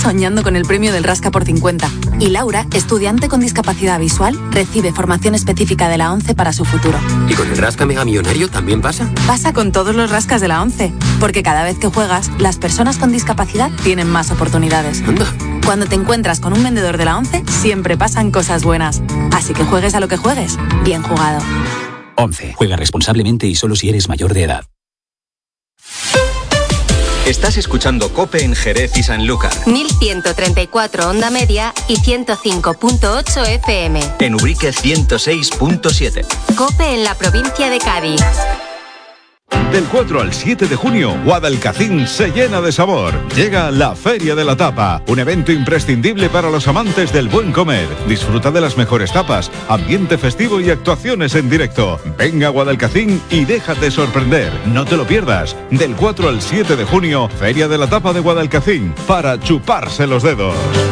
soñando con el premio del Rasca por 50. Y Laura, estudiante con discapacidad visual, recibe formación específica de la ONCE para su futuro. ¿Y con el Rasca Mega Millonario también pasa? Pasa con todos los rascas de la ONCE, porque cada vez que juegas, las personas con discapacidad tienen más oportunidades. Anda. Cuando te encuentras con un vendedor de la ONCE, siempre pasan cosas buenas. Así que juegues a lo que juegues, bien jugado. ONCE. Juega responsablemente y solo si eres mayor de edad. Estás escuchando COPE en Jerez y Sanlúcar. 1134 onda media y 105.8 FM. En Ubrique 106.7. COPE en la provincia de Cádiz. Del 4 al 7 de junio, Guadalcacín se llena de sabor. Llega la Feria de la Tapa, un evento imprescindible para los amantes del buen comer. Disfruta de las mejores tapas, ambiente festivo y actuaciones en directo. Venga a Guadalcacín y déjate sorprender. No te lo pierdas. Del 4 al 7 de junio, Feria de la Tapa de Guadalcacín, para chuparse los dedos.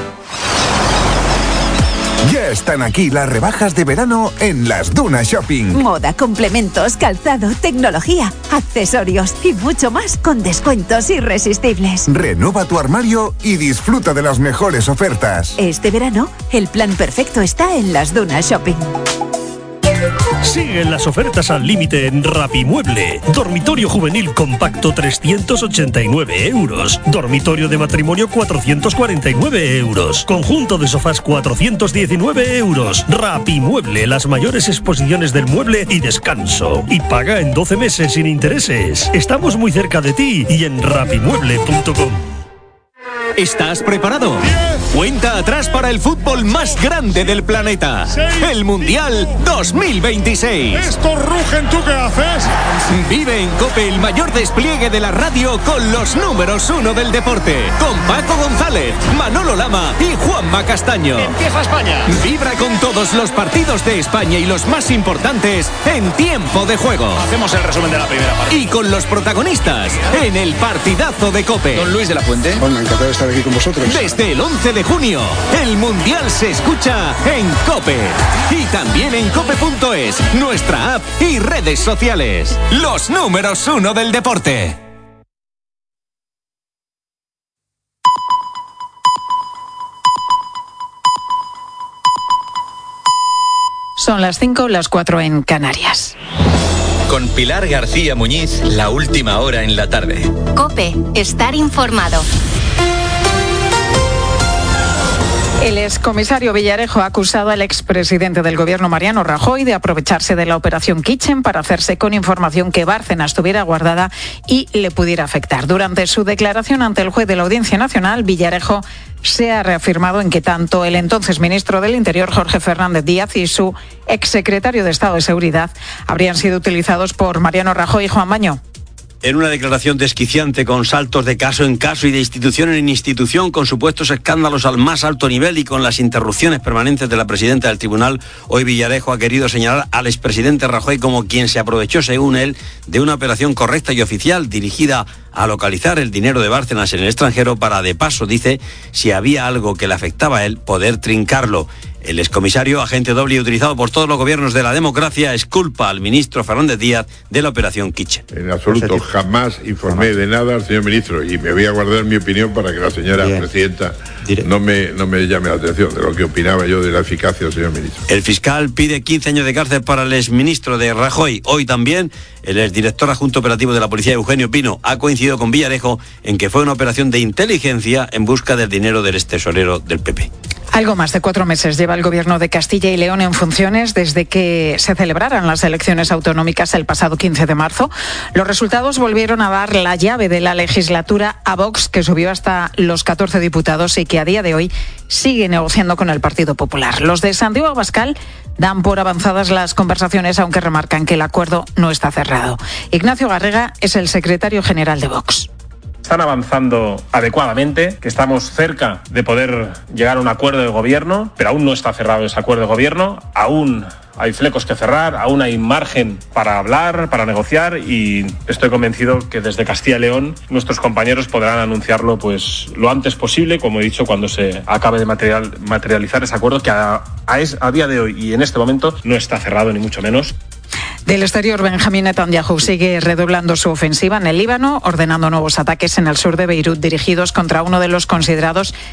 Ya están aquí las rebajas de verano en Las Dunas Shopping. Moda, complementos, calzado, tecnología, accesorios y mucho más con descuentos irresistibles. Renueva tu armario y disfruta de las mejores ofertas. Este verano, el plan perfecto está en Las Dunas Shopping. Siguen las ofertas al límite en Rapimueble. Dormitorio juvenil compacto 389 euros. Dormitorio de matrimonio 449 euros. Conjunto de sofás 419 euros. Rapimueble, las mayores exposiciones del mueble y descanso. Y paga en 12 meses sin intereses. Estamos muy cerca de ti y en rapimueble.com. ¿Estás preparado? Cuenta atrás para el fútbol más grande del planeta. El Mundial 2026. ¡Esto rugen! ¿Tú qué haces? Vive en COPE el mayor despliegue de la radio con los números 1 del deporte. Con Paco González, Manolo Lama y Juanma Castaño. ¡Empieza España! Vibra con todos los partidos de España y los más importantes en tiempo de juego. Hacemos el resumen de la primera parte. Y con los protagonistas en el partidazo de COPE. Don Luis de la Fuente. Bueno, encantado de estar aquí con vosotros. Desde el 11 de junio, el Mundial se escucha en COPE. Y también en cope.es, nuestra app y redes sociales. Los números 1 del deporte. Son las 5, las 4 en Canarias. Con Pilar García Muñiz, la última hora en la tarde. COPE, estar informado. El excomisario Villarejo ha acusado al expresidente del gobierno Mariano Rajoy de aprovecharse de la operación Kitchen para hacerse con información que Bárcenas tuviera guardada y le pudiera afectar. Durante su declaración ante el juez de la Audiencia Nacional, Villarejo se ha reafirmado en que tanto el entonces ministro del Interior, Jorge Fernández Díaz, y su exsecretario de Estado de Seguridad habrían sido utilizados por Mariano Rajoy y Juan Baño. En una declaración desquiciante con saltos de caso en caso y de institución en institución, con supuestos escándalos al más alto nivel y con las interrupciones permanentes de la presidenta del tribunal, hoy Villarejo ha querido señalar al expresidente Rajoy como quien se aprovechó, según él, de una operación correcta y oficial dirigida a localizar el dinero de Bárcenas en el extranjero para, de paso, dice, si había algo que le afectaba a él, poder trincarlo. El excomisario, agente doble y utilizado por todos los gobiernos de la democracia, exculpa al ministro Fernández Díaz de la operación Kitchen. En absoluto, jamás informé de nada al señor ministro y me voy a guardar mi opinión para que la señora presidenta no me llame la atención de lo que opinaba yo de la eficacia del señor ministro. El fiscal pide 15 años de cárcel para el exministro de Rajoy. Hoy también el exdirector adjunto operativo de la policía, Eugenio Pino, ha coincidido con Villarejo en que fue una operación de inteligencia en busca del dinero del extesorero del PP. Algo más de 4 meses lleva el gobierno de Castilla y León en funciones desde que se celebraran las elecciones autonómicas el pasado 15 de marzo. Los resultados volvieron a dar la llave de la legislatura a Vox, que subió hasta los 14 diputados y que a día de hoy sigue negociando con el Partido Popular. Los de Santiago Abascal dan por avanzadas las conversaciones, aunque remarcan que el acuerdo no está cerrado. Ignacio Garriga es el secretario general de Vox. Están avanzando adecuadamente, que estamos cerca de poder llegar a un acuerdo de gobierno, pero aún no está cerrado ese acuerdo de gobierno, aún hay flecos que cerrar, aún hay margen para hablar, para negociar, y estoy convencido que desde Castilla y León nuestros compañeros podrán anunciarlo pues lo antes posible, como he dicho, cuando se acabe de materializar ese acuerdo que a día de hoy y en este momento no está cerrado ni mucho menos. Del exterior, Benjamín Netanyahu sigue redoblando su ofensiva en el Líbano, ordenando nuevos ataques en el sur de Beirut dirigidos contra uno de los considerados